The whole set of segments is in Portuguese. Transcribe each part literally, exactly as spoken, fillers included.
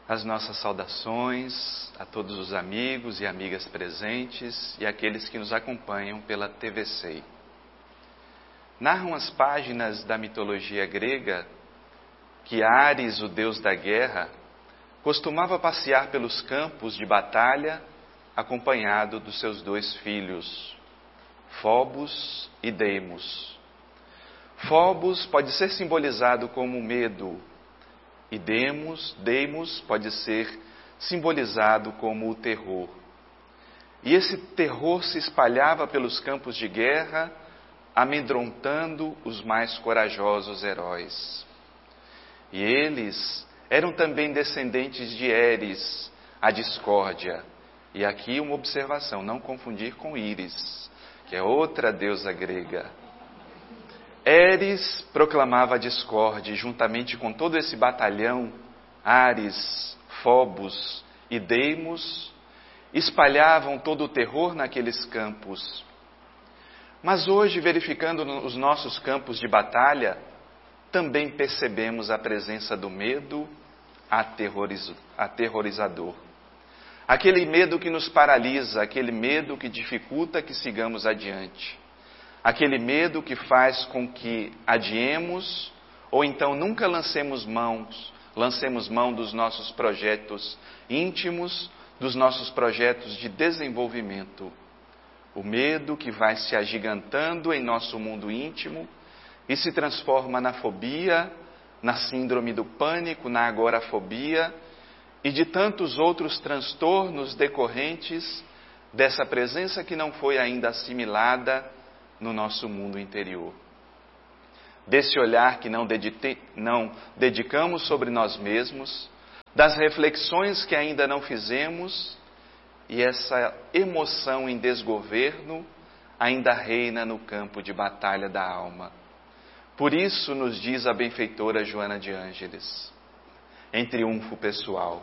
as nossas saudações a todos os amigos e amigas presentes e aqueles que nos acompanham pela T V C I. Narram as páginas da mitologia grega que Ares, o deus da guerra, costumava passear pelos campos de batalha acompanhado dos seus dois filhos, Fobos e Deimos. Fobos pode ser simbolizado como medo, e Demos, Deimos pode ser simbolizado como o terror. E esse terror se espalhava pelos campos de guerra, amedrontando os mais corajosos heróis. E eles eram também descendentes de Eris, a discórdia. E aqui uma observação, não confundir com Íris, que é outra deusa grega. Eris proclamava a discórdia, e juntamente com todo esse batalhão, Ares, Fobos e Deimos, espalhavam todo o terror naqueles campos. Mas hoje, verificando os nossos campos de batalha, também percebemos a presença do medo aterroriz- aterrorizador. Aquele medo que nos paralisa, aquele medo que dificulta que sigamos adiante. Aquele medo que faz com que adiemos ou então nunca lancemos mãos, lancemos mão dos nossos projetos íntimos, dos nossos projetos de desenvolvimento. O medo que vai se agigantando em nosso mundo íntimo e se transforma na fobia, na síndrome do pânico, na agorafobia e de tantos outros transtornos decorrentes dessa presença que não foi ainda assimilada no nosso mundo interior. Desse olhar que não, dedite, não dedicamos sobre nós mesmos, das reflexões que ainda não fizemos, e essa emoção em desgoverno ainda reina no campo de batalha da alma. Por isso nos diz a benfeitora Joana de Ângeles, em Triunfo Pessoal: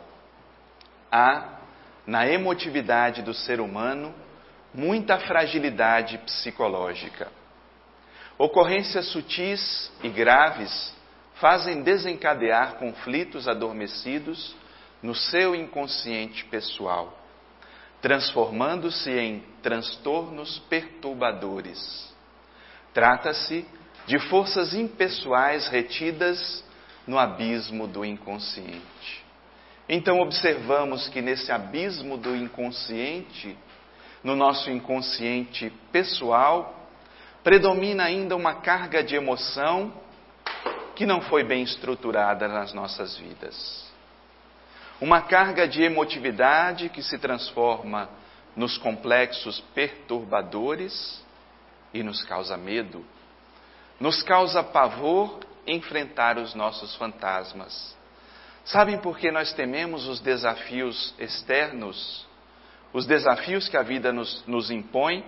há na emotividade do ser humano muita fragilidade psicológica. Ocorrências sutis e graves fazem desencadear conflitos adormecidos no seu inconsciente pessoal, transformando-se em transtornos perturbadores. Trata-se de forças impessoais retidas no abismo do inconsciente. Então observamos que nesse abismo do inconsciente, no nosso inconsciente pessoal, predomina ainda uma carga de emoção que não foi bem estruturada nas nossas vidas. Uma carga de emotividade que se transforma nos complexos perturbadores e nos causa medo, nos causa pavor enfrentar os nossos fantasmas. Sabem por que nós tememos os desafios externos? Os desafios que a vida nos, nos impõe?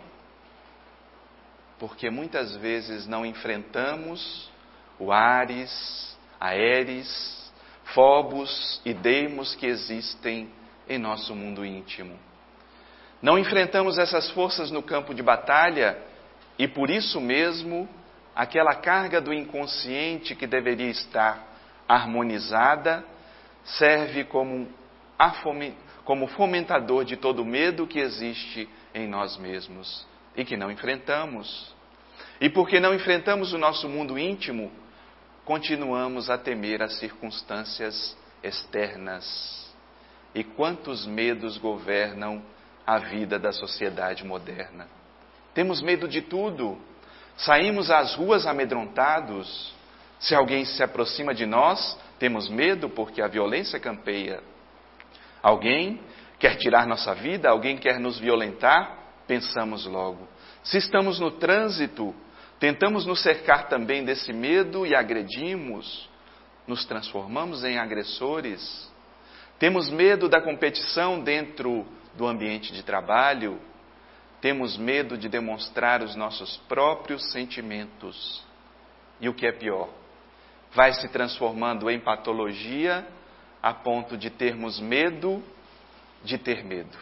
Porque muitas vezes não enfrentamos o Ares, a Eris, Fobos e Deimos que existem em nosso mundo íntimo. Não enfrentamos essas forças no campo de batalha e por isso mesmo aquela carga do inconsciente que deveria estar harmonizada serve como, como fomentador de todo o medo que existe em nós mesmos e que não enfrentamos. E porque não enfrentamos o nosso mundo íntimo, continuamos a temer as circunstâncias externas. E quantos medos governam a vida da sociedade moderna? Temos medo de tudo. Saímos às ruas amedrontados. Se alguém se aproxima de nós, temos medo porque a violência campeia. Alguém quer tirar nossa vida, alguém quer nos violentar, pensamos logo. Se estamos no trânsito, tentamos nos cercar também desse medo e agredimos, nos transformamos em agressores. Temos medo da competição dentro do ambiente de trabalho, temos medo de demonstrar os nossos próprios sentimentos. E o que é pior, vai se transformando em patologia a ponto de termos medo de ter medo.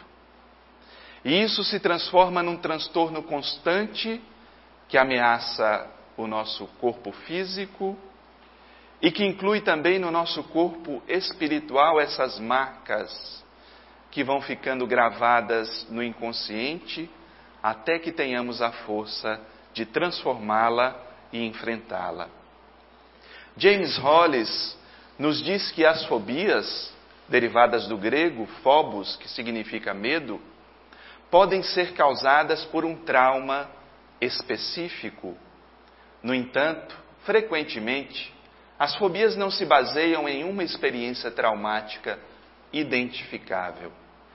E isso se transforma num transtorno constante que ameaça o nosso corpo físico e que inclui também no nosso corpo espiritual essas marcas que vão ficando gravadas no inconsciente até que tenhamos a força de transformá-la e enfrentá-la. James Hollis nos diz que as fobias, derivadas do grego phobos, que significa medo, podem ser causadas por um trauma específico. No entanto, frequentemente, as fobias não se baseiam em uma experiência traumática identificável.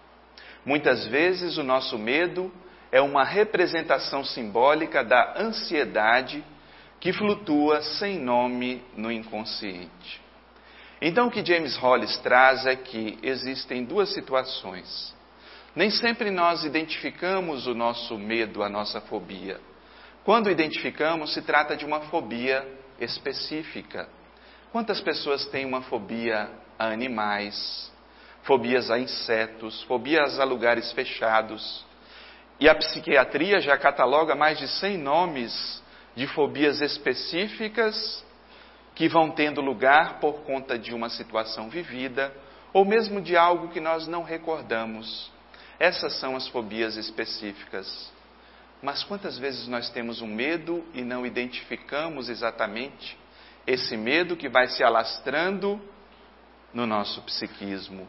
Muitas vezes o nosso medo é uma representação simbólica da ansiedade que flutua sem nome no inconsciente. Então o que James Hollis traz é que existem duas situações. Nem sempre nós identificamos o nosso medo, a nossa fobia. Quando identificamos, se trata de uma fobia específica. Quantas pessoas têm uma fobia a animais, fobias a insetos, fobias a lugares fechados? E a psiquiatria já cataloga mais de cem nomes de fobias específicas que vão tendo lugar por conta de uma situação vivida ou mesmo de algo que nós não recordamos. Essas são as fobias específicas. Mas quantas vezes nós temos um medo e não identificamos exatamente esse medo que vai se alastrando no nosso psiquismo?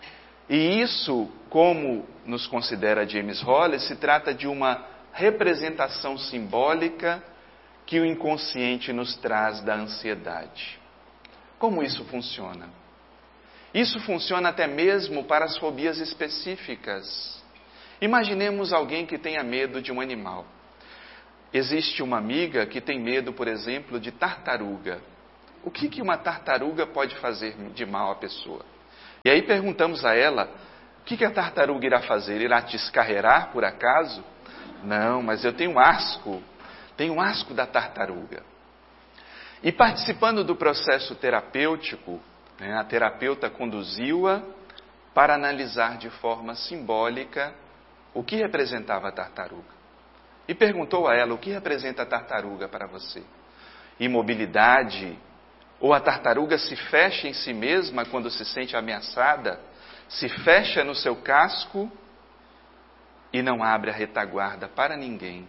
E isso, como nos considera James Hollis, se trata de uma representação simbólica que o inconsciente nos traz da ansiedade. Como isso funciona? Isso funciona até mesmo para as fobias específicas. Imaginemos alguém que tenha medo de um animal. Existe uma amiga que tem medo, por exemplo, de tartaruga. O que que uma tartaruga pode fazer de mal à pessoa? E aí perguntamos a ela, o que que a tartaruga irá fazer? Irá te escarrerar por acaso? Não, mas eu tenho asco. Tenho asco da tartaruga. E participando do processo terapêutico, né, a terapeuta conduziu-a para analisar de forma simbólica o que representava a tartaruga. E perguntou a ela, o que representa a tartaruga para você? Imobilidade? Ou a tartaruga se fecha em si mesma quando se sente ameaçada? Se fecha no seu casco e não abre a retaguarda para ninguém?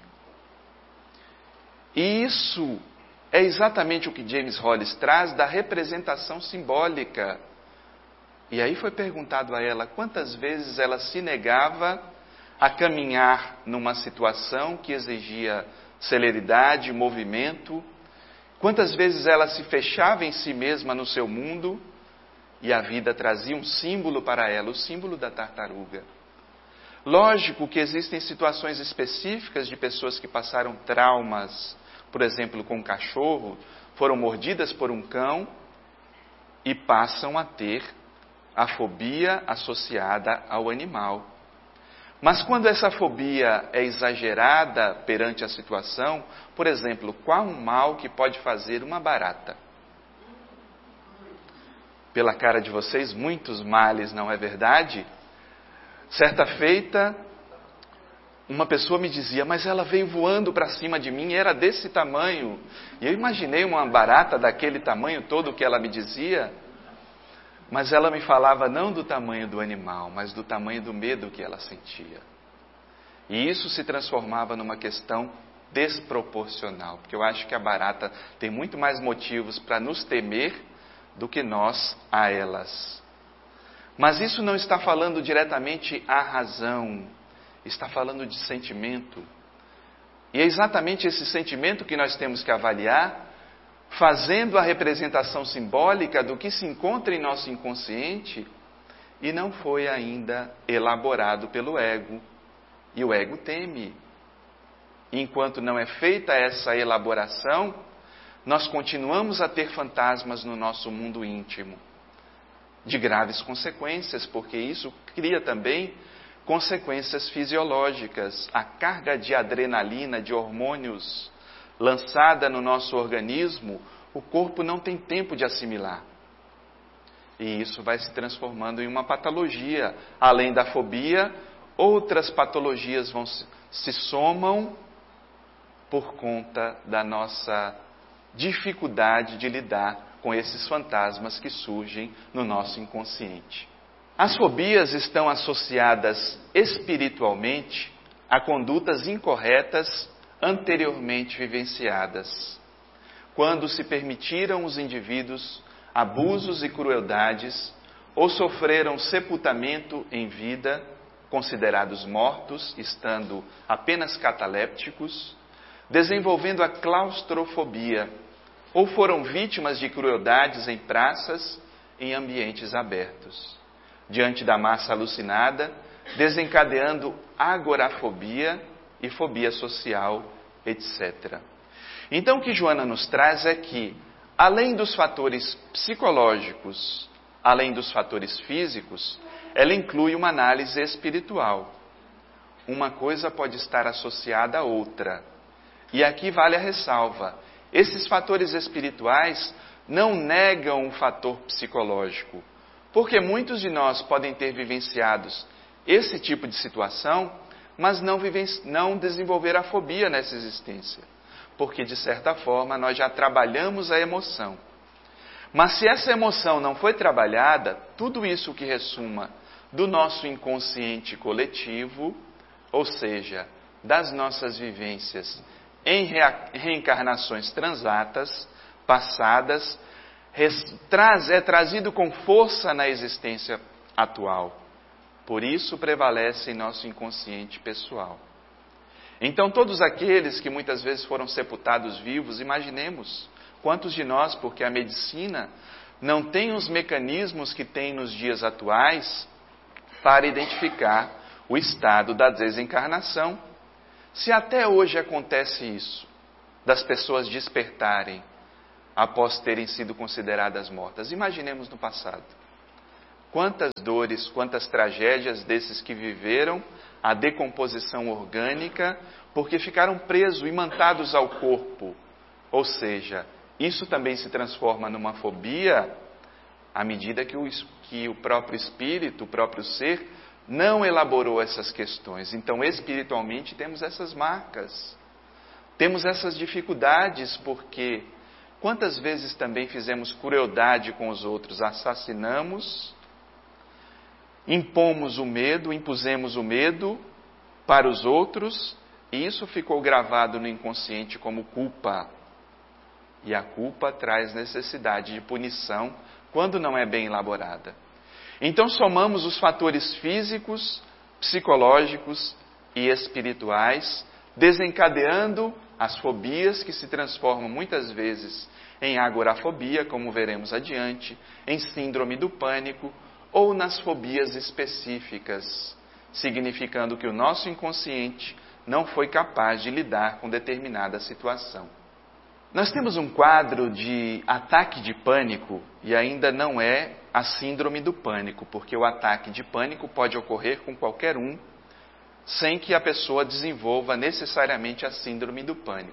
E isso é exatamente o que James Hollis traz da representação simbólica. E aí foi perguntado a ela quantas vezes ela se negava a caminhar numa situação que exigia celeridade, movimento, quantas vezes ela se fechava em si mesma no seu mundo e a vida trazia um símbolo para ela, o símbolo da tartaruga. Lógico que existem situações específicas de pessoas que passaram traumas, por exemplo, com um cachorro, foram mordidas por um cão e passam a ter a fobia associada ao animal. Mas quando essa fobia é exagerada perante a situação, por exemplo, qual um mal que pode fazer uma barata? Pela cara de vocês, muitos males, não é verdade? Certa feita, uma pessoa me dizia, mas ela veio voando para cima de mim, era desse tamanho. E eu imaginei uma barata daquele tamanho todo que ela me dizia, mas ela me falava não do tamanho do animal, mas do tamanho do medo que ela sentia. E isso se transformava numa questão desproporcional, porque eu acho que a barata tem muito mais motivos para nos temer do que nós a elas. Mas isso não está falando diretamente à razão, está falando de sentimento. E é exatamente esse sentimento que nós temos que avaliar, fazendo a representação simbólica do que se encontra em nosso inconsciente e não foi ainda elaborado pelo ego. E o ego teme. E enquanto não é feita essa elaboração, nós continuamos a ter fantasmas no nosso mundo íntimo, de graves consequências, porque isso cria também consequências fisiológicas. A carga de adrenalina, de hormônios lançada no nosso organismo, o corpo não tem tempo de assimilar. E isso vai se transformando em uma patologia. Além da fobia, outras patologias vão se, se somam por conta da nossa dificuldade de lidar com esses fantasmas que surgem no nosso inconsciente. As fobias estão associadas espiritualmente a condutas incorretas anteriormente vivenciadas, quando se permitiram os indivíduos abusos e crueldades ou sofreram sepultamento em vida, considerados mortos, estando apenas catalépticos, desenvolvendo a claustrofobia, ou foram vítimas de crueldades em praças, em ambientes abertos, diante da massa alucinada, desencadeando agorafobia e fobia social, etcétera. Então o que Joana nos traz é que, além dos fatores psicológicos, além dos fatores físicos, ela inclui uma análise espiritual. Uma coisa pode estar associada à outra. E aqui vale a ressalva. Esses fatores espirituais não negam o fator psicológico, porque muitos de nós podem ter vivenciados esse tipo de situação, mas não, vivenci- não desenvolver a fobia nessa existência, porque de certa forma nós já trabalhamos a emoção. Mas se essa emoção não foi trabalhada, tudo isso que ressuma do nosso inconsciente coletivo, ou seja, das nossas vivências em reencarnações transatas, passadas, traz, é trazido com força na existência atual. Por isso prevalece em nosso inconsciente pessoal. Então todos aqueles que muitas vezes foram sepultados vivos, imaginemos quantos de nós, porque a medicina não tem os mecanismos que tem nos dias atuais para identificar o estado da desencarnação. Se até hoje acontece isso, das pessoas despertarem após terem sido consideradas mortas, imaginemos no passado. Quantas dores, quantas tragédias desses que viveram a decomposição orgânica, porque ficaram presos, imantados ao corpo. Ou seja, isso também se transforma numa fobia à medida que o, que o próprio espírito, o próprio ser, não elaborou essas questões. Então, espiritualmente, temos essas marcas. Temos essas dificuldades, porque quantas vezes também fizemos crueldade com os outros, assassinamos, impomos o medo, impusemos o medo para os outros, e isso ficou gravado no inconsciente como culpa. E a culpa traz necessidade de punição quando não é bem elaborada. Então somamos os fatores físicos, psicológicos e espirituais, desencadeando as fobias que se transformam muitas vezes em agorafobia, como veremos adiante, em síndrome do pânico ou nas fobias específicas, significando que o nosso inconsciente não foi capaz de lidar com determinada situação. Nós temos um quadro de ataque de pânico e ainda não é a síndrome do pânico, porque o ataque de pânico pode ocorrer com qualquer um, sem que a pessoa desenvolva necessariamente a síndrome do pânico.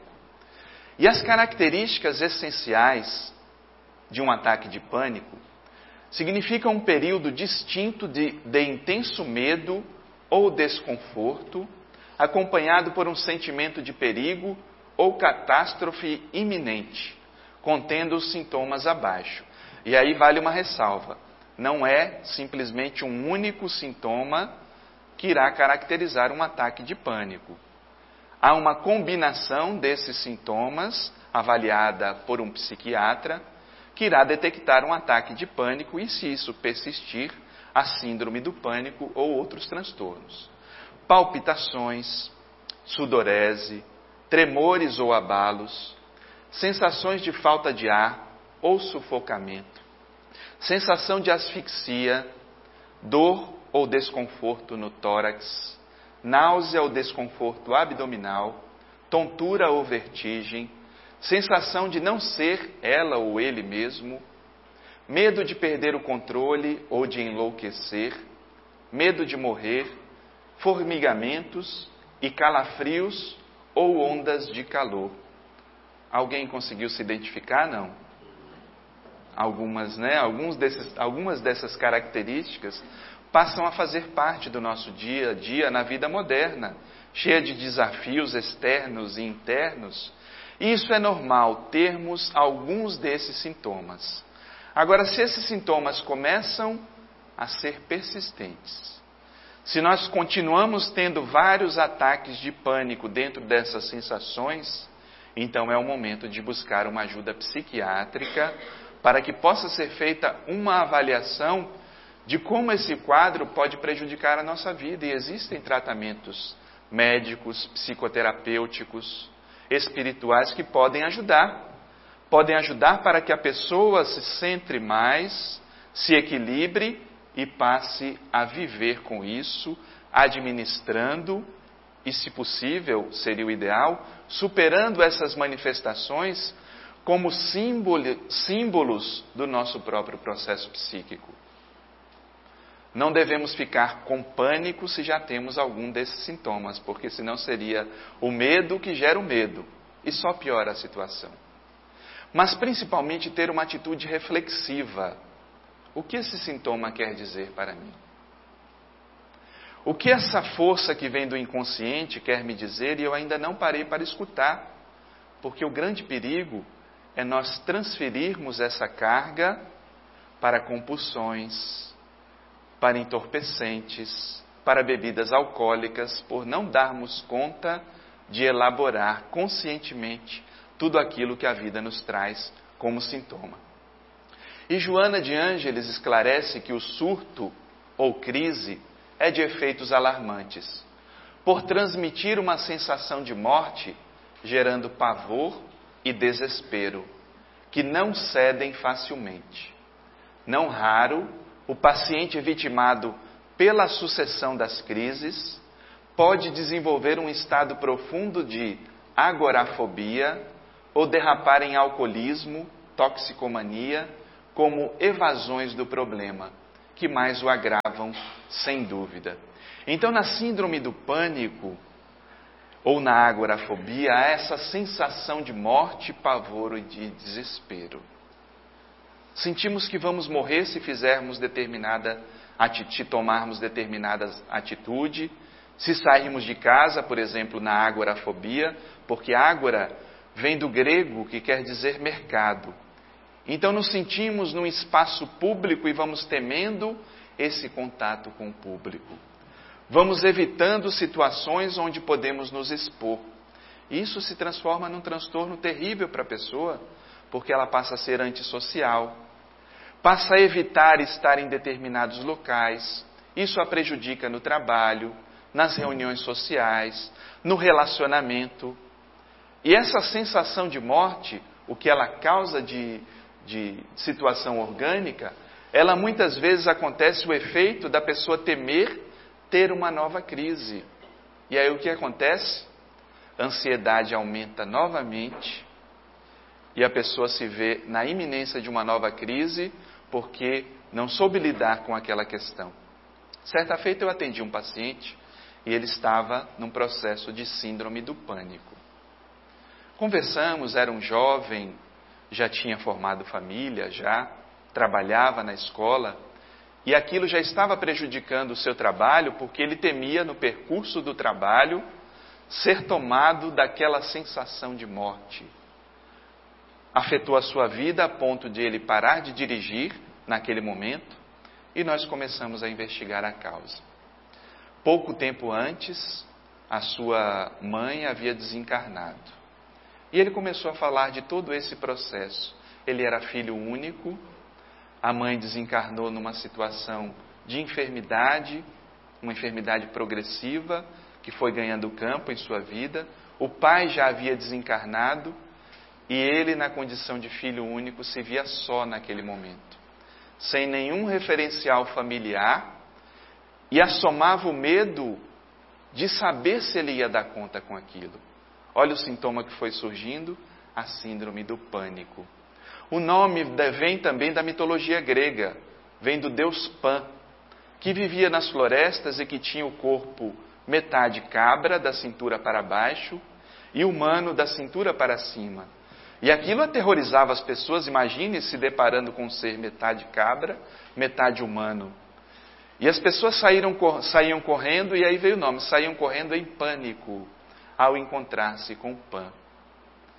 E as características essenciais de um ataque de pânico significam um período distinto de, de intenso medo ou desconforto, acompanhado por um sentimento de perigo ou catástrofe iminente, contendo os sintomas abaixo. E aí vale uma ressalva, não é simplesmente um único sintoma que irá caracterizar um ataque de pânico. Há uma combinação desses sintomas, avaliada por um psiquiatra, que irá detectar um ataque de pânico e, se isso persistir, a síndrome do pânico ou outros transtornos. Palpitações, sudorese, tremores ou abalos, sensações de falta de ar ou sufocamento, sensação de asfixia, dor ou desconforto no tórax, náusea ou desconforto abdominal, tontura ou vertigem, sensação de não ser ela ou ele mesmo, medo de perder o controle ou de enlouquecer, medo de morrer, formigamentos e calafrios ou ondas de calor. Alguém conseguiu se identificar? Não. Algumas, né? Alguns desses, algumas dessas características passam a fazer parte do nosso dia a dia na vida moderna, cheia de desafios externos e internos, E isso é normal, termos alguns desses sintomas. Agora, se esses sintomas começam a ser persistentes, se nós continuamos tendo vários ataques de pânico dentro dessas sensações, então é o momento de buscar uma ajuda psiquiátrica para que possa ser feita uma avaliação de como esse quadro pode prejudicar a nossa vida. E existem tratamentos médicos, psicoterapêuticos, espirituais que podem ajudar. Podem ajudar para que a pessoa se centre mais, se equilibre e passe a viver com isso, administrando e, se possível, seria o ideal, superando essas manifestações como símbolo, símbolos do nosso próprio processo psíquico. Não devemos ficar com pânico se já temos algum desses sintomas, porque senão seria o medo que gera o medo e só piora a situação. Mas principalmente ter uma atitude reflexiva. O que esse sintoma quer dizer para mim? O que essa força que vem do inconsciente quer me dizer e eu ainda não parei para escutar? Porque o grande perigo é nós transferirmos essa carga para compulsões, para entorpecentes, para bebidas alcoólicas, por não darmos conta de elaborar conscientemente tudo aquilo que a vida nos traz como sintoma. E Joana de Ângeles esclarece que o surto ou crise é de efeitos alarmantes, por transmitir uma sensação de morte, gerando pavor e desespero, que não cedem facilmente. Não raro, o paciente vitimado pela sucessão das crises pode desenvolver um estado profundo de agorafobia ou derrapar em alcoolismo, toxicomania, como evasões do problema, que mais o agravam, sem dúvida. Então, na síndrome do pânico, ou na agorafobia, há essa sensação de morte, pavor e de desespero. Sentimos que vamos morrer se fizermos determinada atitude, tomarmos determinada atitude, se sairmos de casa, por exemplo, na agorafobia, porque ágora vem do grego, que quer dizer mercado. Então nos sentimos num espaço público e vamos temendo esse contato com o público. Vamos evitando situações onde podemos nos expor. Isso se transforma num transtorno terrível para a pessoa, porque ela passa a ser antissocial, passa a evitar estar em determinados locais. Isso a prejudica no trabalho, nas reuniões sociais, no relacionamento. E essa sensação de morte, o que ela causa de, de situação orgânica, ela muitas vezes acontece o efeito da pessoa temer ter uma nova crise. E aí o que acontece? A ansiedade aumenta novamente e a pessoa se vê na iminência de uma nova crise porque não soube lidar com aquela questão. Certa feita eu atendi um paciente e ele estava num processo de síndrome do pânico. Conversamos, era um jovem, já tinha formado família, já trabalhava na escola, e aquilo já estava prejudicando o seu trabalho, porque ele temia no percurso do trabalho ser tomado daquela sensação de morte. Afetou a sua vida a ponto de ele parar de dirigir naquele momento, e nós começamos a investigar a causa. Pouco tempo antes, a sua mãe havia desencarnado. E ele começou a falar de todo esse processo. Ele era filho único, a mãe desencarnou numa situação de enfermidade, uma enfermidade progressiva, que foi ganhando campo em sua vida. O pai já havia desencarnado, e ele, na condição de filho único, se via só naquele momento, sem nenhum referencial familiar, e assomava o medo de saber se ele ia dar conta com aquilo. Olha o sintoma que foi surgindo, a síndrome do pânico. O nome vem também da mitologia grega, vem do deus Pan, que vivia nas florestas e que tinha o corpo metade cabra, da cintura para baixo, e humano, da cintura para cima. E aquilo aterrorizava as pessoas. Imagine se deparando com um ser metade cabra, metade humano. E as pessoas saíram, saíam correndo, e aí veio o nome, saíam correndo em pânico, ao encontrar-se com Pan.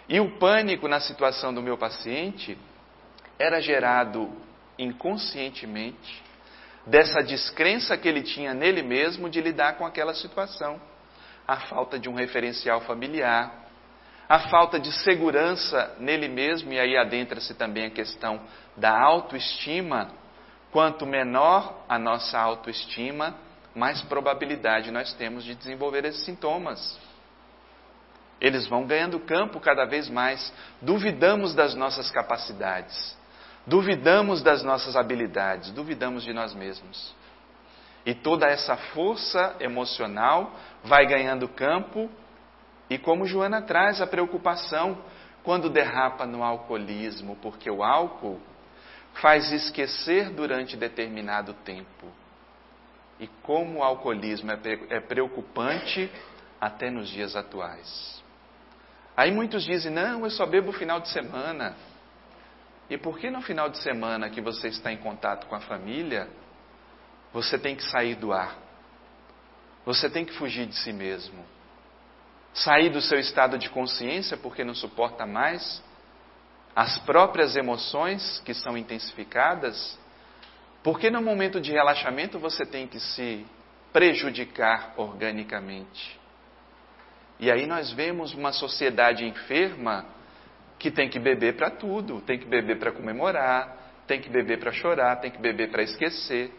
E o pânico na situação do meu paciente era gerado inconscientemente dessa descrença que ele tinha nele mesmo de lidar com aquela situação. A falta de um referencial familiar, a falta de segurança nele mesmo, e aí adentra-se também a questão da autoestima. Quanto menor a nossa autoestima, mais probabilidade nós temos de desenvolver esses sintomas. Eles vão ganhando campo cada vez mais. Duvidamos das nossas capacidades, duvidamos das nossas habilidades, duvidamos de nós mesmos. E toda essa força emocional vai ganhando campo, e como Joana traz a preocupação quando derrapa no alcoolismo, porque o álcool faz esquecer durante determinado tempo. E como o alcoolismo é preocupante até nos dias atuais. Aí muitos dizem, não, eu só bebo no final de semana. E por que no final de semana que você está em contato com a família, você tem que sair do ar? Você tem que fugir de si mesmo. Sair do seu estado de consciência porque não suporta mais as próprias emoções que são intensificadas. Porque no momento de relaxamento você tem que se prejudicar organicamente. E aí nós vemos uma sociedade enferma que tem que beber para tudo. Tem que beber para comemorar, tem que beber para chorar, tem que beber para esquecer.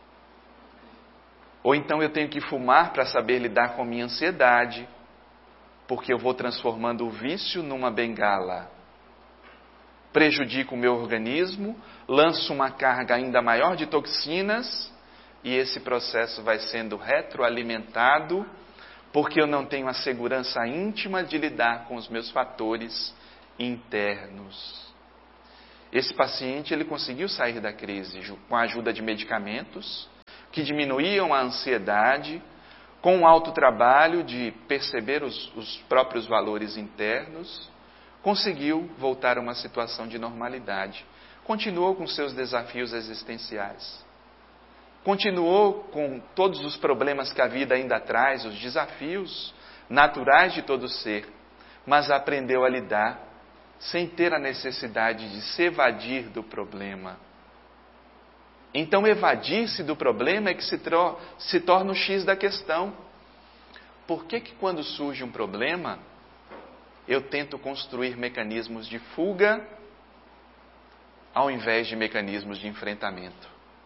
Ou então eu tenho que fumar para saber lidar com a minha ansiedade, porque eu vou transformando o vício numa bengala. Prejudico o meu organismo, lanço uma carga ainda maior de toxinas, e esse processo vai sendo retroalimentado, porque eu não tenho a segurança íntima de lidar com os meus fatores internos. Esse paciente ele conseguiu sair da crise com a ajuda de medicamentos que diminuíam a ansiedade, com o autotrabalho de perceber os, os próprios valores internos, conseguiu voltar a uma situação de normalidade. Continuou com seus desafios existenciais. Continuou com todos os problemas que a vida ainda traz, os desafios naturais de todo ser, mas aprendeu a lidar sem ter a necessidade de se evadir do problema. Então, evadir-se do problema é que se, tro- se torna o X da questão. Por que que quando surge um problema, eu tento construir mecanismos de fuga ao invés de mecanismos de enfrentamento?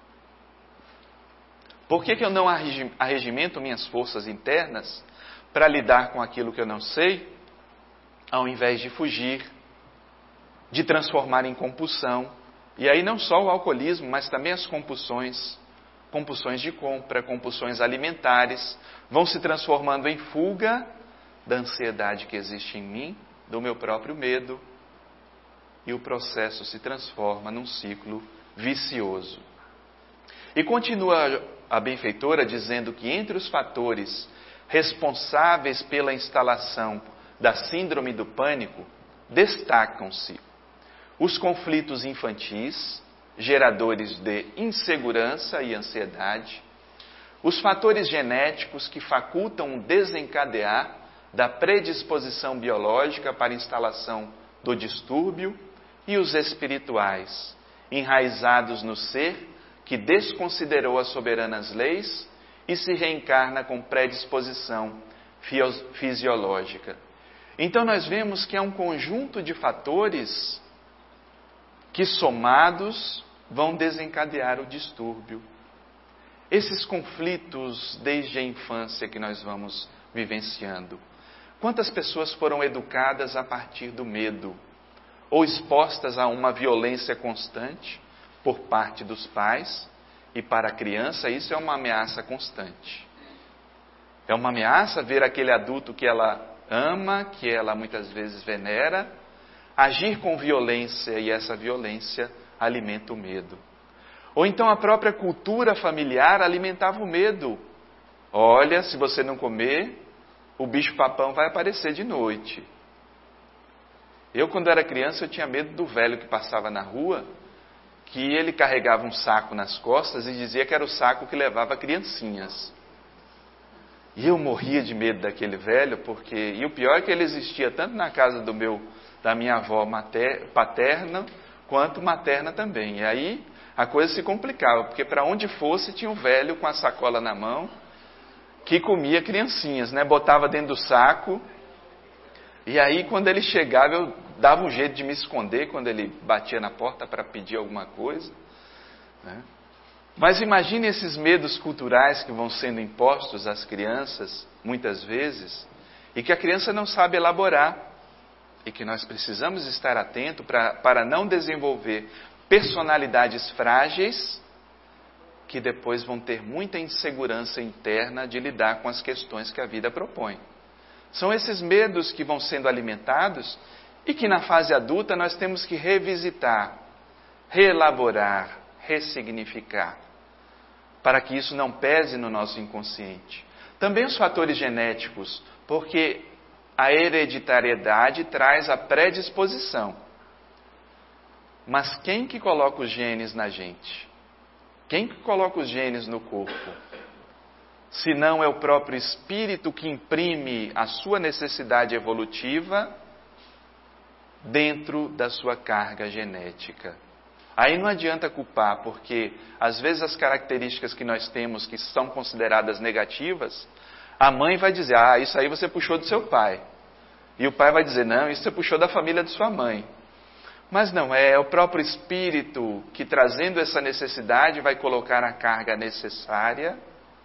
Por que que eu não arregimento minhas forças internas para lidar com aquilo que eu não sei, ao invés de fugir, de transformar em compulsão? E aí não só o alcoolismo, mas também as compulsões, compulsões de compra, compulsões alimentares, vão se transformando em fuga da ansiedade que existe em mim, do meu próprio medo, e o processo se transforma num ciclo vicioso. E continua a benfeitora dizendo que entre os fatores responsáveis pela instalação da síndrome do pânico, destacam-se os conflitos infantis, geradores de insegurança e ansiedade, os fatores genéticos que facultam o desencadear da predisposição biológica para a instalação do distúrbio e os espirituais, enraizados no ser que desconsiderou as soberanas leis e se reencarna com predisposição fisiológica. Então nós vemos que é um conjunto de fatores que somados vão desencadear o distúrbio. Esses conflitos desde a infância que nós vamos vivenciando. Quantas pessoas foram educadas a partir do medo, ou expostas a uma violência constante por parte dos pais, e para a criança isso é uma ameaça constante. É uma ameaça ver aquele adulto que ela ama, que ela muitas vezes venera, agir com violência, e essa violência alimenta o medo. Ou então a própria cultura familiar alimentava o medo. Olha, se você não comer, o bicho-papão vai aparecer de noite. Eu, quando era criança, eu tinha medo do velho que passava na rua, que ele carregava um saco nas costas e dizia que era o saco que levava criancinhas. E eu morria de medo daquele velho, porque... E o pior é que ele existia tanto na casa do meu da minha avó mater, paterna, quanto materna também. E aí a coisa se complicava, porque para onde fosse tinha um velho com a sacola na mão, que comia criancinhas, né? Botava dentro do saco, e aí quando ele chegava eu dava um jeito de me esconder quando ele batia na porta para pedir alguma coisa, né? Mas imagine esses medos culturais que vão sendo impostos às crianças, muitas vezes, e que a criança não sabe elaborar, e que nós precisamos estar atentos para, para não desenvolver personalidades frágeis, que depois vão ter muita insegurança interna de lidar com as questões que a vida propõe. São esses medos que vão sendo alimentados e que na fase adulta nós temos que revisitar, reelaborar, ressignificar, para que isso não pese no nosso inconsciente. Também os fatores genéticos, porque a hereditariedade traz a predisposição. Mas quem que coloca os genes na gente? Quem que coloca os genes no corpo? Se não é o próprio espírito que imprime a sua necessidade evolutiva dentro da sua carga genética. Aí não adianta culpar, porque às vezes as características que nós temos que são consideradas negativas, a mãe vai dizer, ah, isso aí você puxou do seu pai. E o pai vai dizer, não, isso você puxou da família de sua mãe. Mas não é, é o próprio espírito que, trazendo essa necessidade, vai colocar a carga necessária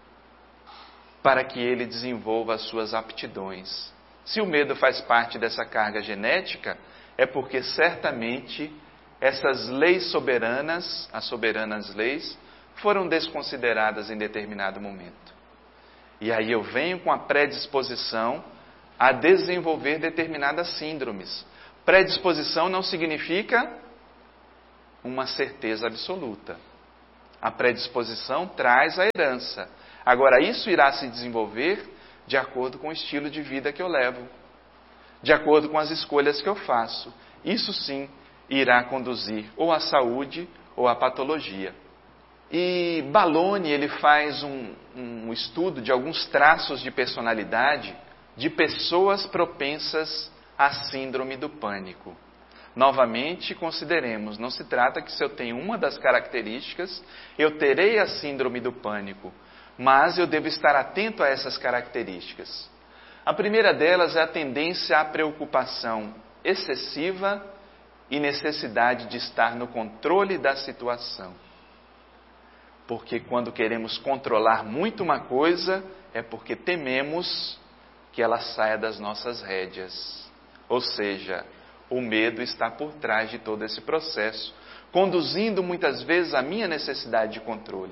para que ele desenvolva as suas aptidões. Se o medo faz parte dessa carga genética, é porque certamente essas leis soberanas, as soberanas leis, foram desconsideradas em determinado momento. E aí eu venho com a predisposição a desenvolver determinadas síndromes. Predisposição não significa uma certeza absoluta. A predisposição traz a herança. Agora, isso irá se desenvolver de acordo com o estilo de vida que eu levo, de acordo com as escolhas que eu faço. Isso sim irá conduzir ou à saúde ou à patologia. E Baloni, ele faz um, um estudo de alguns traços de personalidade de pessoas propensas à síndrome do pânico. Novamente, consideremos, não se trata que se eu tenho uma das características, eu terei a síndrome do pânico, mas eu devo estar atento a essas características. A primeira delas é a tendência à preocupação excessiva e necessidade de estar no controle da situação. Porque quando queremos controlar muito uma coisa, é porque tememos que ela saia das nossas rédeas. Ou seja, o medo está por trás de todo esse processo, conduzindo muitas vezes a minha necessidade de controle.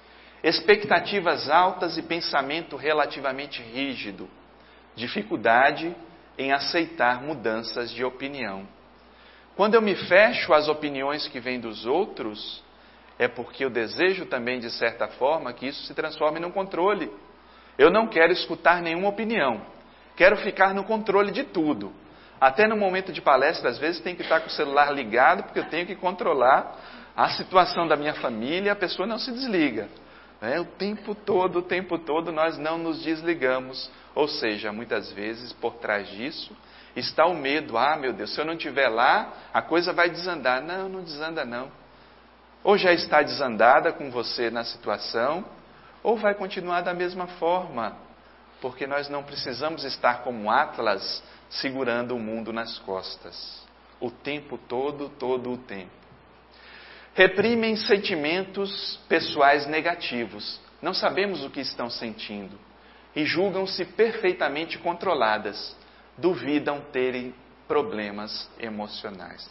Expectativas altas e pensamento relativamente rígido, dificuldade em aceitar mudanças de opinião. Quando eu me fecho às opiniões que vêm dos outros, é porque eu desejo também, de certa forma, que isso se transforme num controle. Eu não quero escutar nenhuma opinião, quero ficar no controle de tudo. Até no momento de palestra, às vezes, tem que estar com o celular ligado, porque eu tenho que controlar a situação da minha família, a pessoa não se desliga. É, o tempo todo, o tempo todo, nós não nos desligamos. Ou seja, muitas vezes, por trás disso, está o medo. Ah, meu Deus, se eu não estiver lá, a coisa vai desandar. Não, não desanda não. Ou já está desandada com você na situação, ou vai continuar da mesma forma. Porque nós não precisamos estar como Atlas, segurando o mundo nas costas. O tempo todo, todo o tempo. Reprimem sentimentos pessoais negativos. Não sabemos o que estão sentindo. E julgam-se perfeitamente controladas. Duvidam terem problemas emocionais.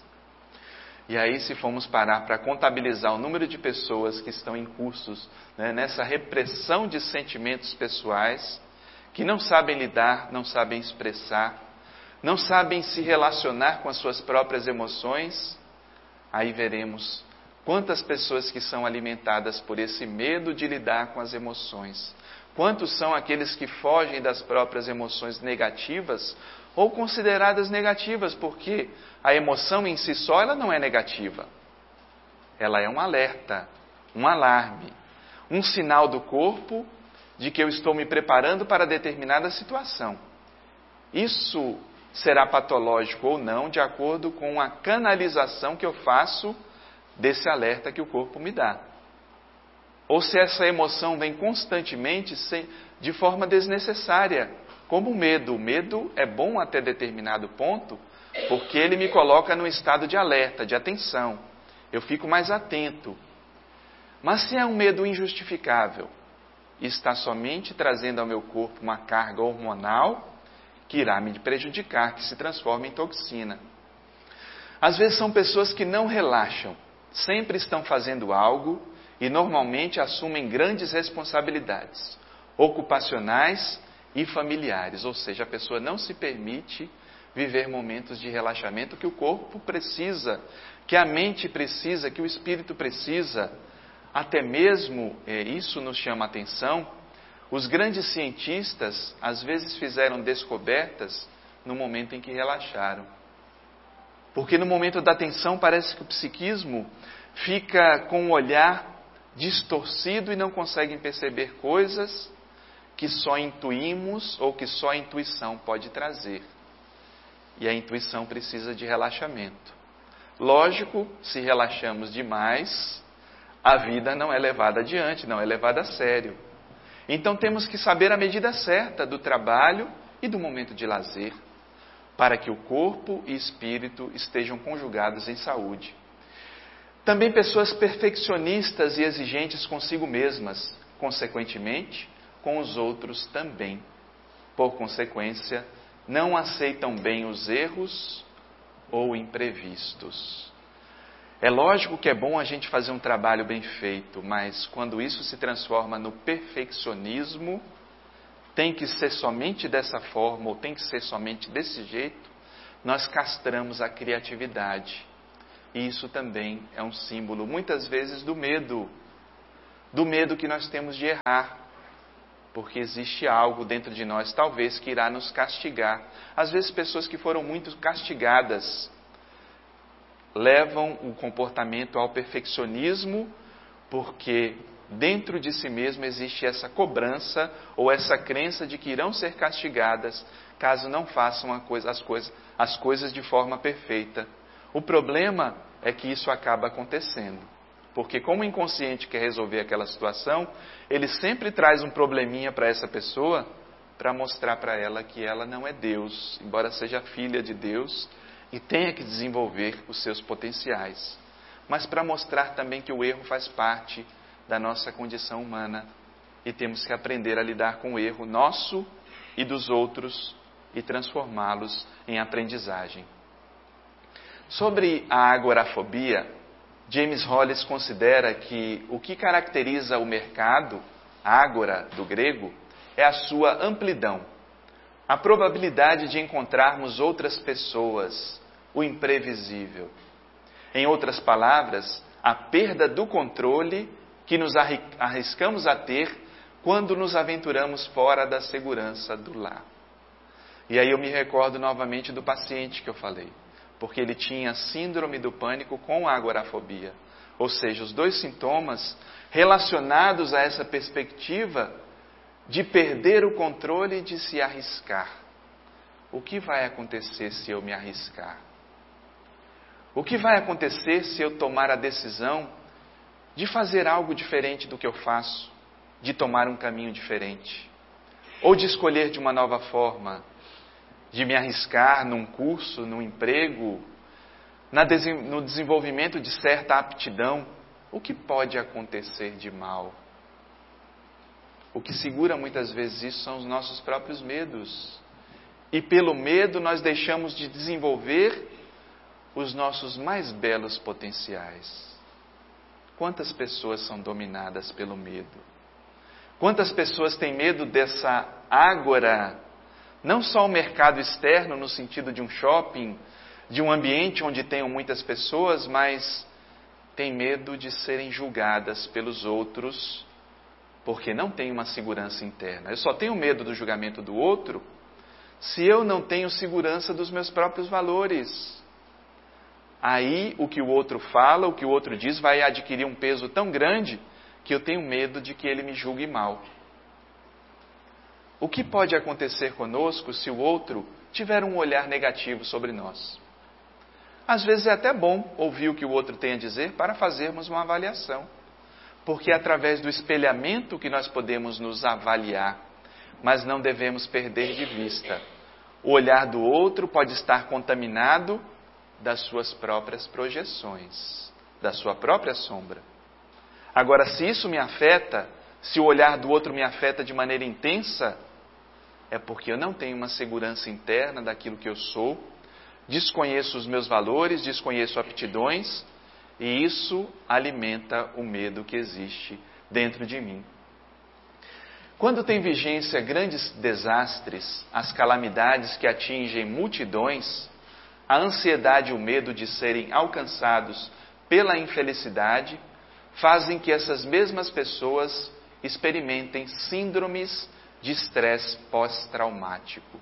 E aí, se formos parar para contabilizar o número de pessoas que estão em cursos, né, nessa repressão de sentimentos pessoais, que não sabem lidar, não sabem expressar, não sabem se relacionar com as suas próprias emoções, aí veremos quantas pessoas que são alimentadas por esse medo de lidar com as emoções. Quantos são aqueles que fogem das próprias emoções negativas ou consideradas negativas, porque a emoção em si só ela não é negativa. Ela é um alerta, um alarme, um sinal do corpo de que eu estou me preparando para determinada situação. Isso será patológico ou não, de acordo com a canalização que eu faço desse alerta que o corpo me dá. Ou se essa emoção vem constantemente sem, de forma desnecessária, como o medo. O medo é bom até determinado ponto, porque ele me coloca num estado de alerta, de atenção. Eu fico mais atento. Mas se é um medo injustificável e está somente trazendo ao meu corpo uma carga hormonal que irá me prejudicar, que se transforma em toxina. Às vezes são pessoas que não relaxam, sempre estão fazendo algo e normalmente assumem grandes responsabilidades ocupacionais e familiares, ou seja, a pessoa não se permite viver momentos de relaxamento que o corpo precisa, que a mente precisa, que o espírito precisa. Até mesmo, é, isso nos chama a atenção, os grandes cientistas às vezes fizeram descobertas no momento em que relaxaram. Porque no momento da tensão parece que o psiquismo fica com o olhar distorcido e não conseguem perceber coisas que só intuímos ou que só a intuição pode trazer. E a intuição precisa de relaxamento. Lógico, se relaxamos demais, a vida não é levada adiante, não é levada a sério. Então temos que saber a medida certa do trabalho e do momento de lazer, para que o corpo e espírito estejam conjugados em saúde. Também pessoas perfeccionistas e exigentes consigo mesmas, consequentemente, com os outros também. Por consequência, não aceitam bem os erros ou imprevistos. É lógico que é bom a gente fazer um trabalho bem feito, mas quando isso se transforma no perfeccionismo, tem que ser somente dessa forma, ou tem que ser somente desse jeito, nós castramos a criatividade. E isso também é um símbolo, muitas vezes, do medo. Do medo que nós temos de errar. Porque existe algo dentro de nós, talvez, que irá nos castigar. Às vezes, pessoas que foram muito castigadas levam o comportamento ao perfeccionismo, porque dentro de si mesmo existe essa cobrança ou essa crença de que irão ser castigadas caso não façam a coisa, as, coisas, as coisas de forma perfeita. O problema é que isso acaba acontecendo, porque como o inconsciente quer resolver aquela situação, ele sempre traz um probleminha para essa pessoa para mostrar para ela que ela não é Deus, embora seja filha de Deus, e tenha que desenvolver os seus potenciais. Mas para mostrar também que o erro faz parte da nossa condição humana e temos que aprender a lidar com o erro nosso e dos outros e transformá-los em aprendizagem. Sobre a agorafobia, James Hollis considera que o que caracteriza o mercado, ágora do grego, é a sua amplidão. A probabilidade de encontrarmos outras pessoas, o imprevisível. Em outras palavras, a perda do controle que nos arriscamos a ter quando nos aventuramos fora da segurança do lar. E aí eu me recordo novamente do paciente que eu falei, porque ele tinha síndrome do pânico com a agorafobia. Ou seja, os dois sintomas relacionados a essa perspectiva de perder o controle e de se arriscar. O que vai acontecer se eu me arriscar? O que vai acontecer se eu tomar a decisão de fazer algo diferente do que eu faço, de tomar um caminho diferente, ou de escolher de uma nova forma, de me arriscar num curso, num emprego, na des- no desenvolvimento de certa aptidão? O que pode acontecer de mal? O que segura muitas vezes isso são os nossos próprios medos. E pelo medo nós deixamos de desenvolver os nossos mais belos potenciais. Quantas pessoas são dominadas pelo medo? Quantas pessoas têm medo dessa ágora, não só o mercado externo no sentido de um shopping, de um ambiente onde tenham muitas pessoas, mas têm medo de serem julgadas pelos outros, porque não tem uma segurança interna. Eu só tenho medo do julgamento do outro se eu não tenho segurança dos meus próprios valores. Aí o que o outro fala, o que o outro diz, vai adquirir um peso tão grande que eu tenho medo de que ele me julgue mal. O que pode acontecer conosco se o outro tiveram um olhar negativo sobre nós. Às vezes é até bom ouvir o que o outro tem a dizer para fazermos uma avaliação, porque é através do espelhamento que nós podemos nos avaliar, mas não devemos perder de vista. O olhar do outro pode estar contaminado das suas próprias projeções, da sua própria sombra. Agora, se isso me afeta, se o olhar do outro me afeta de maneira intensa, é porque eu não tenho uma segurança interna daquilo que eu sou, desconheço os meus valores, desconheço aptidões, e isso alimenta o medo que existe dentro de mim. Quando tem vigência grandes desastres, as calamidades que atingem multidões, a ansiedade e o medo de serem alcançados pela infelicidade, fazem que essas mesmas pessoas experimentem síndromes de estresse pós-traumático.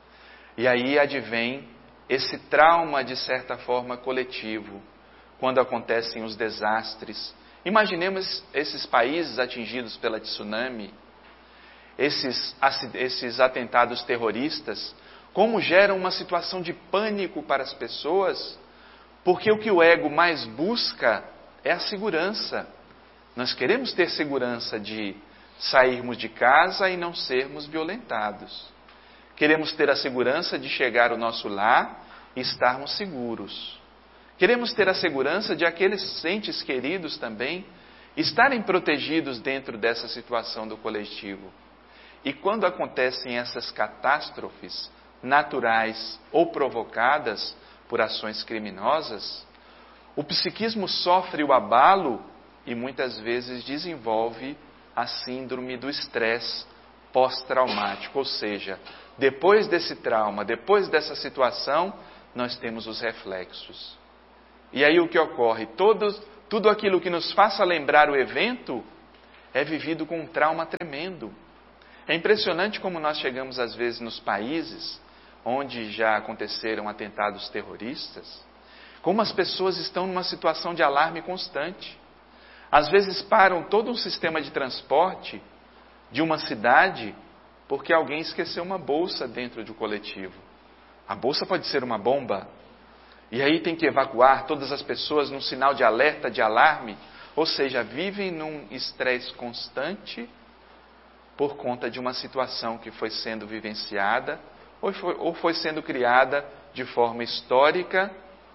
E aí advém esse trauma, de certa forma, coletivo, quando acontecem os desastres. Imaginemos esses países atingidos pela tsunami, esses, esses atentados terroristas, como geram uma situação de pânico para as pessoas, porque o que o ego mais busca é a segurança. Nós queremos ter segurança de sairmos de casa e não sermos violentados. Queremos ter a segurança de chegar ao nosso lar e estarmos seguros. Queremos ter a segurança de aqueles entes queridos também estarem protegidos dentro dessa situação do coletivo. E quando acontecem essas catástrofes naturais ou provocadas por ações criminosas, o psiquismo sofre o abalo e muitas vezes desenvolve a síndrome do estresse pós-traumático. Ou seja, depois desse trauma, depois dessa situação, nós temos os reflexos. E aí o que ocorre? Todo, tudo aquilo que nos faça lembrar o evento é vivido com um trauma tremendo. É impressionante como nós chegamos às vezes nos países onde já aconteceram atentados terroristas, como as pessoas estão numa situação de alarme constante. Às vezes param todo um sistema de transporte de uma cidade porque alguém esqueceu uma bolsa dentro do coletivo. A bolsa pode ser uma bomba. E aí tem que evacuar todas as pessoas num sinal de alerta, de alarme. Ou seja, vivem num estresse constante por conta de uma situação que foi sendo vivenciada ou foi, ou foi sendo criada de forma histórica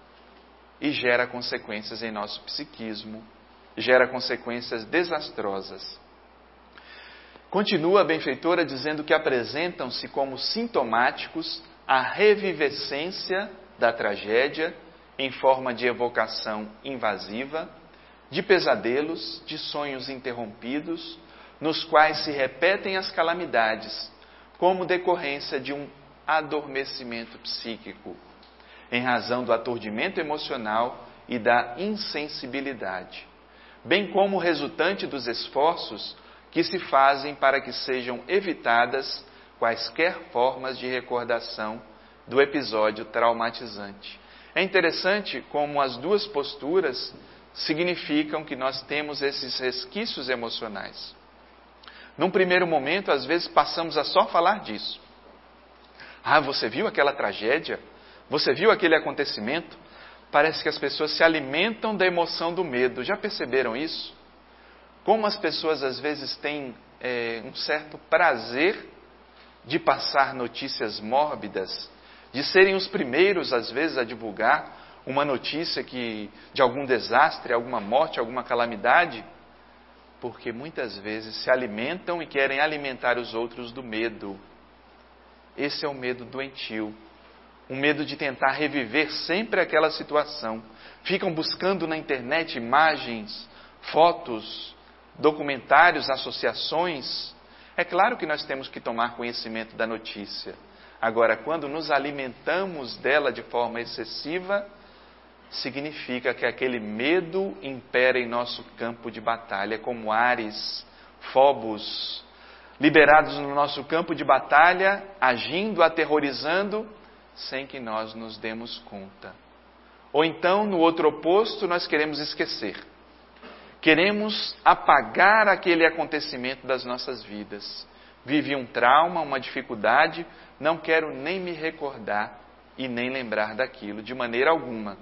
e gera consequências em nosso psiquismo, gera consequências desastrosas. Continua a benfeitora dizendo que apresentam-se como sintomáticos a revivescência da tragédia em forma de evocação invasiva, de pesadelos, de sonhos interrompidos, nos quais se repetem as calamidades, como decorrência de um adormecimento psíquico, em razão do aturdimento emocional e da insensibilidade, bem como resultante dos esforços que se fazem para que sejam evitadas quaisquer formas de recordação do episódio traumatizante. É interessante como as duas posturas significam que nós temos esses resquícios emocionais. Num primeiro momento, às vezes passamos a só falar disso. Ah, você viu aquela tragédia? Você viu aquele acontecimento? Parece que as pessoas se alimentam da emoção do medo. Já perceberam isso? Como as pessoas às vezes têm é, um certo prazer de passar notícias mórbidas, de serem os primeiros às vezes a divulgar uma notícia que, de algum desastre, alguma morte, alguma calamidade, porque muitas vezes se alimentam e querem alimentar os outros do medo. Esse é o medo doentio, um medo de tentar reviver sempre aquela situação. Ficam buscando na internet imagens, fotos, documentários, associações. É claro que nós temos que tomar conhecimento da notícia. Agora, quando nos alimentamos dela de forma excessiva, significa que aquele medo impera em nosso campo de batalha, como Ares, Fobos, liberados no nosso campo de batalha, agindo, aterrorizando, sem que nós nos demos conta. Ou então, no outro oposto, nós queremos esquecer. Queremos apagar aquele acontecimento das nossas vidas. vivi um trauma, uma dificuldade, não quero nem me recordar e nem lembrar daquilo, de maneira alguma.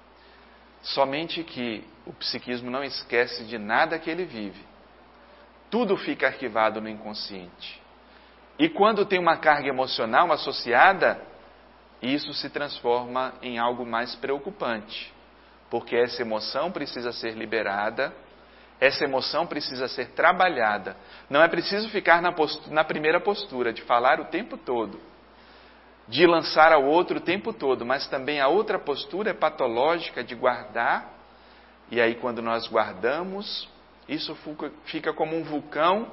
Somente que o psiquismo não esquece de nada que ele vive. Tudo fica arquivado no inconsciente. E quando tem uma carga emocional associada, isso se transforma em algo mais preocupante. Porque essa emoção precisa ser liberada, essa emoção precisa ser trabalhada. Não é preciso ficar na, postura, na primeira postura, de falar o tempo todo, de lançar ao outro o tempo todo, mas também a outra postura é patológica de guardar, e aí quando nós guardamos, isso fica como um vulcão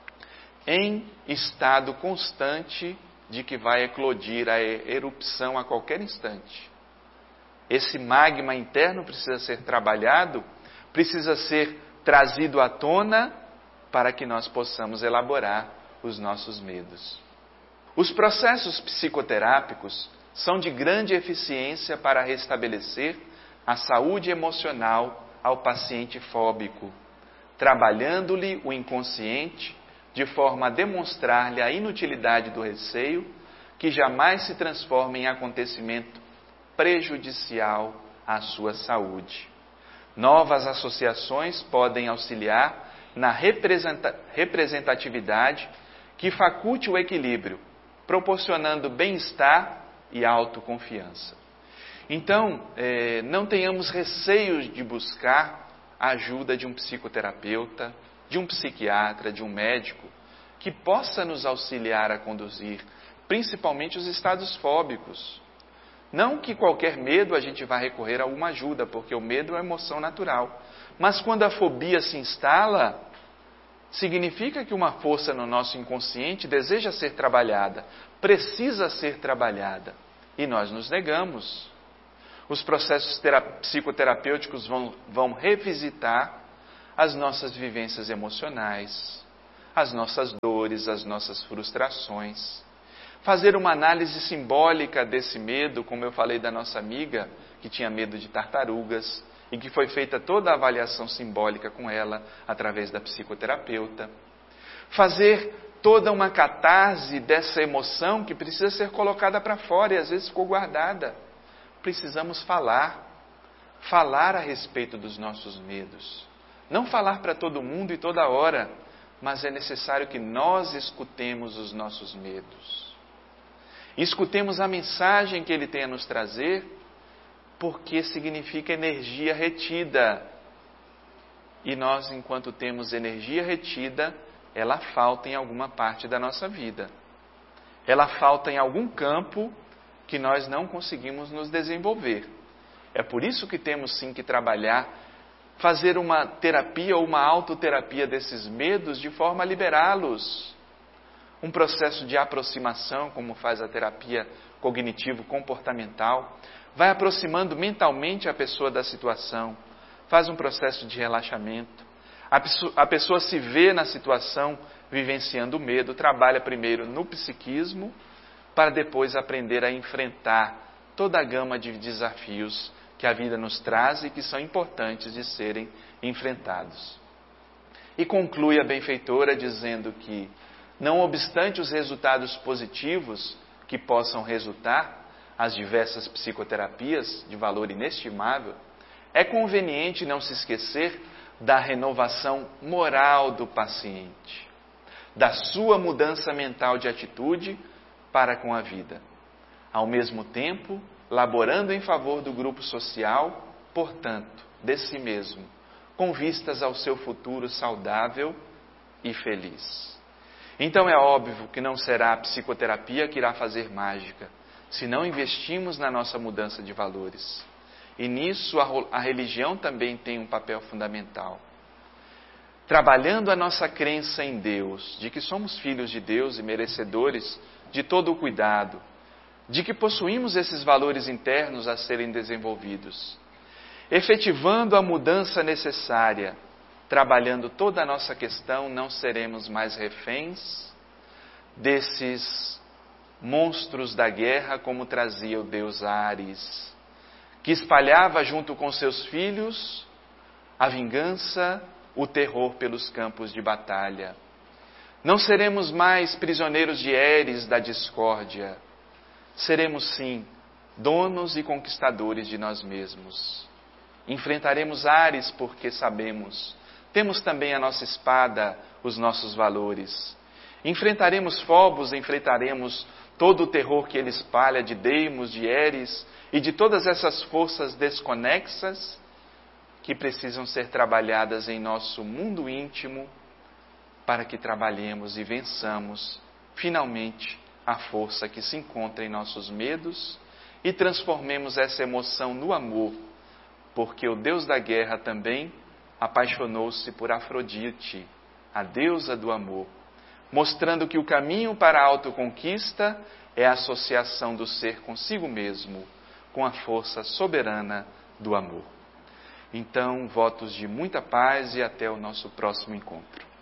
em estado constante de que vai eclodir a erupção a qualquer instante. Esse magma interno precisa ser trabalhado, precisa ser trazido à tona para que nós possamos elaborar os nossos medos. Os processos psicoterápicos são de grande eficiência para restabelecer a saúde emocional ao paciente fóbico, trabalhando-lhe o inconsciente de forma a demonstrar-lhe a inutilidade do receio, que jamais se transforma em acontecimento prejudicial à sua saúde. Novas associações podem auxiliar na representa- representatividade que faculte o equilíbrio, proporcionando bem-estar e autoconfiança. Então, eh, não tenhamos receios de buscar a ajuda de um psicoterapeuta, de um psiquiatra, de um médico, que possa nos auxiliar a conduzir, principalmente os estados fóbicos. Não que qualquer medo a gente vá recorrer a uma ajuda, porque o medo é uma emoção natural. Mas quando a fobia se instala, significa que uma força no nosso inconsciente deseja ser trabalhada, precisa ser trabalhada, e nós nos negamos. Os processos psicoterapêuticos vão, vão revisitar as nossas vivências emocionais, as nossas dores, as nossas frustrações. Fazer uma análise simbólica desse medo, como eu falei da nossa amiga, que tinha medo de tartarugas, e que foi feita toda a avaliação simbólica com ela, através da psicoterapeuta. Fazer toda uma catarse dessa emoção que precisa ser colocada para fora e às vezes ficou guardada. Precisamos falar, falar a respeito dos nossos medos. Não falar para todo mundo e toda hora, mas é necessário que nós escutemos os nossos medos. Escutemos a mensagem que ele tem a nos trazer, porque significa energia retida. E nós, enquanto temos energia retida, ela falta em alguma parte da nossa vida. Ela falta em algum campo que nós não conseguimos nos desenvolver. É por isso que temos sim que trabalhar, fazer uma terapia ou uma autoterapia desses medos de forma a liberá-los. Um processo de aproximação, como faz a terapia cognitivo-comportamental, vai aproximando mentalmente a pessoa da situação, faz um processo de relaxamento. A pessoa, a pessoa se vê na situação vivenciando o medo, trabalha primeiro no psiquismo, para depois aprender a enfrentar toda a gama de desafios que a vida nos traz e que são importantes de serem enfrentados. E conclui a benfeitora dizendo que, não obstante os resultados positivos que possam resultar, as diversas psicoterapias de valor inestimável, é conveniente não se esquecer da renovação moral do paciente, da sua mudança mental de atitude para com a vida. Ao mesmo tempo, laborando em favor do grupo social, portanto, de si mesmo, com vistas ao seu futuro saudável e feliz. Então é óbvio que não será a psicoterapia que irá fazer mágica, se não investimos na nossa mudança de valores. E nisso a, a religião também tem um papel fundamental. Trabalhando a nossa crença em Deus, de que somos filhos de Deus e merecedores de todo o cuidado, de que possuímos esses valores internos a serem desenvolvidos, efetivando a mudança necessária, trabalhando toda a nossa questão, não seremos mais reféns desses monstros da guerra, como trazia o deus Ares, que espalhava junto com seus filhos a vingança, o terror pelos campos de batalha. Não seremos mais prisioneiros de Eres da discórdia. Seremos sim donos e conquistadores de nós mesmos. Enfrentaremos Ares porque sabemos. Temos também a nossa espada, os nossos valores. Enfrentaremos Fobos, enfrentaremos todo o terror que ele espalha de Deimos, de Eres e de todas essas forças desconexas que precisam ser trabalhadas em nosso mundo íntimo para que trabalhemos e vençamos finalmente a força que se encontra em nossos medos e transformemos essa emoção no amor, porque o Deus da guerra também apaixonou-se por Afrodite, a deusa do amor, mostrando que o caminho para a autoconquista é a associação do ser consigo mesmo, com a força soberana do amor. Então, votos de muita paz e até o nosso próximo encontro.